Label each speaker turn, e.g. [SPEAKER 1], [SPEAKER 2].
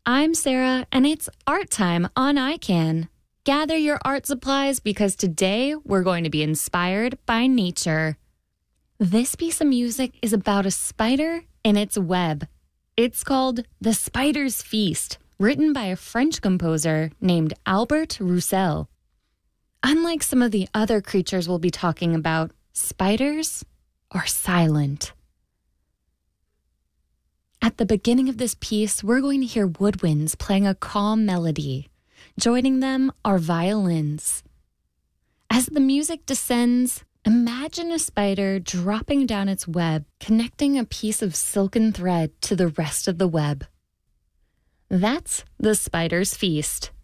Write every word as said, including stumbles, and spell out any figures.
[SPEAKER 1] I'm Sarah, and it's art time on I CAN. Gather your art supplies because today we're going to be inspired by nature. This piece of music is about a spider in its web. It's called The Spider's Feast, written by a French composer named Albert Roussel. Unlike some of the other creatures we'll be talking about, spiders are silent. At the beginning of this piece, we're going to hear woodwinds playing a calm melody. Joining them are violins. As the music descends, imagine a spider dropping down its web, connecting a piece of silken thread to the rest of the web. That's the spider's feast.